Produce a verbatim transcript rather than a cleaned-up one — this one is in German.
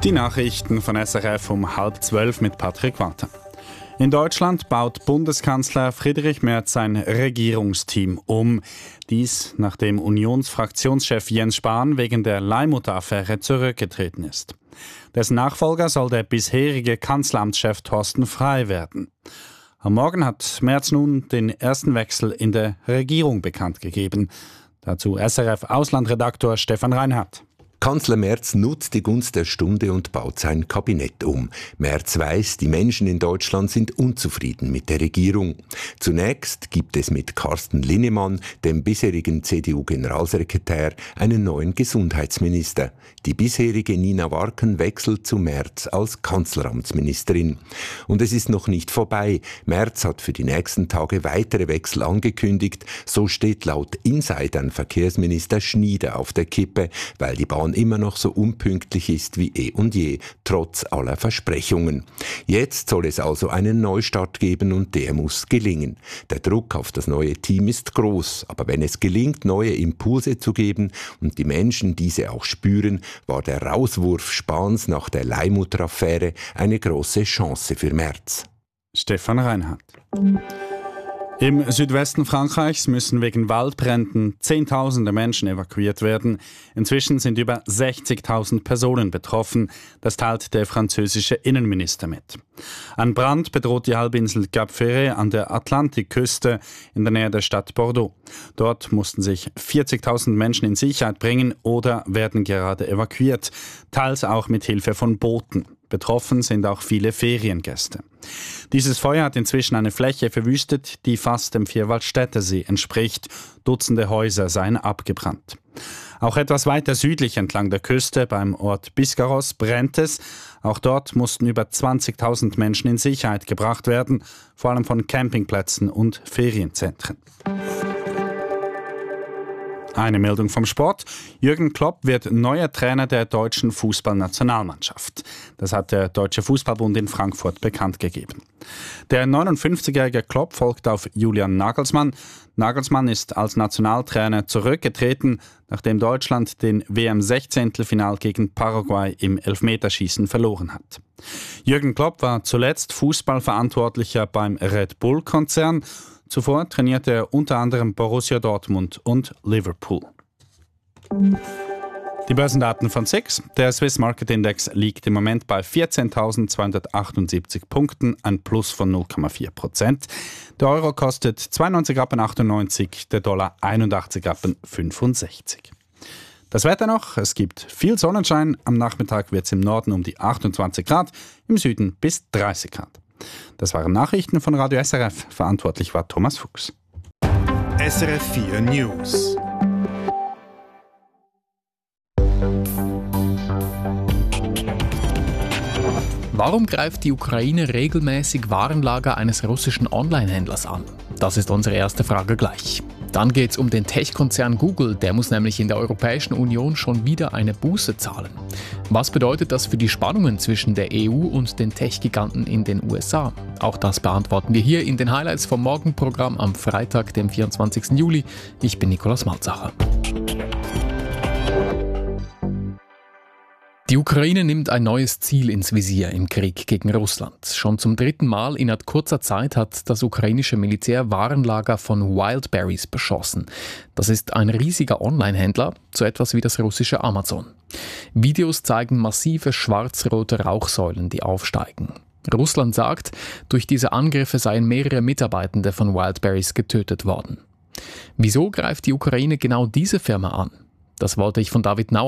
Die Nachrichten von S R F um halb zwölf mit Patrick Walter. In Deutschland baut Bundeskanzler Friedrich Merz sein Regierungsteam um. Dies, nachdem Unionsfraktionschef Jens Spahn wegen der Leihmutter-Affäre zurückgetreten ist. Dessen Nachfolger soll der bisherige Kanzleramtschef Thorsten Frey werden. Am Morgen hat Merz nun den ersten Wechsel in der Regierung bekannt gegeben. Dazu S R F-Auslandredaktor Stefan Reinhardt. Kanzler Merz nutzt die Gunst der Stunde und baut sein Kabinett um. Merz weiß, die Menschen in Deutschland sind unzufrieden mit der Regierung. Zunächst gibt es mit Carsten Linnemann, dem bisherigen C D U-Generalsekretär, einen neuen Gesundheitsminister. Die bisherige Nina Warken wechselt zu Merz als Kanzleramtsministerin. Und es ist noch nicht vorbei. Merz hat für die nächsten Tage weitere Wechsel angekündigt. So steht laut Insidern Verkehrsminister Schnieder auf der Kippe, weil die Bahn immer noch so unpünktlich ist wie eh und je, trotz aller Versprechungen. Jetzt soll es also einen Neustart geben und der muss gelingen. Der Druck auf das neue Team ist groß, aber wenn es gelingt, neue Impulse zu geben und die Menschen diese auch spüren, war der Rauswurf Spahns nach der Leihmutter-Affäre eine große Chance für Merz. Stefan Reinhardt. Im Südwesten Frankreichs müssen wegen Waldbränden Zehntausende Menschen evakuiert werden. Inzwischen sind über sechzigtausend Personen betroffen. Das teilt der französische Innenminister mit. Ein Brand bedroht die Halbinsel Cap Ferret an der Atlantikküste in der Nähe der Stadt Bordeaux. Dort mussten sich vierzigtausend Menschen in Sicherheit bringen oder werden gerade evakuiert, teils auch mit Hilfe von Booten. Betroffen sind auch viele Feriengäste. Dieses Feuer hat inzwischen eine Fläche verwüstet, die fast dem Vierwaldstättersee entspricht. Dutzende Häuser seien abgebrannt. Auch etwas weiter südlich entlang der Küste, beim Ort Biscarrosse, brennt es. Auch dort mussten über zwanzigtausend Menschen in Sicherheit gebracht werden, vor allem von Campingplätzen und Ferienzentren. Eine Meldung vom Sport. Jürgen Klopp wird neuer Trainer der deutschen Fußballnationalmannschaft. Das hat der Deutsche Fußballbund in Frankfurt bekannt gegeben. Der neunundfünfzigjährige Klopp folgt auf Julian Nagelsmann. Nagelsmann ist als Nationaltrainer zurückgetreten, nachdem Deutschland den W M-Sechzehntelfinal gegen Paraguay im Elfmeterschießen verloren hat. Jürgen Klopp war zuletzt Fußballverantwortlicher beim Red Bull-Konzern. Zuvor trainierte er unter anderem Borussia Dortmund und Liverpool. Die Börsendaten von S I X. Der Swiss Market Index liegt im Moment bei vierzehntausendzweihundertachtundsiebzig Punkten, ein Plus von null Komma vier Prozent. Der Euro kostet zweiundneunzig Komma achtundneunzig, der Dollar einundachtzig Komma fünfundsechzig. Das Wetter noch, es gibt viel Sonnenschein, am Nachmittag wird es im Norden um die achtundzwanzig Grad, im Süden bis dreißig Grad. Das waren Nachrichten von Radio S R F. Verantwortlich war Thomas Fuchs. S R F vier News. Warum greift die Ukraine regelmäßig Warenlager eines russischen Online-Händlers an? Das ist unsere erste Frage gleich. Dann geht es um den Tech-Konzern Google. Der muss nämlich in der Europäischen Union schon wieder eine Buße zahlen. Was bedeutet das für die Spannungen zwischen der E U und den Tech-Giganten in den U S A? Auch das beantworten wir hier in den Highlights vom Morgenprogramm am Freitag, dem vierundzwanzigsten Juli. Ich bin Nikolaus Malzacher. Die Ukraine nimmt ein neues Ziel ins Visier im Krieg gegen Russland. Schon zum dritten Mal innerhalb kurzer Zeit hat das ukrainische Militär Warenlager von Wildberries beschossen. Das ist ein riesiger Online-Händler, so etwas wie das russische Amazon. Videos zeigen massive schwarz-rote Rauchsäulen, die aufsteigen. Russland sagt, durch diese Angriffe seien mehrere Mitarbeitende von Wildberries getötet worden. Wieso greift die Ukraine genau diese Firma an? Das wollte ich von David Nauer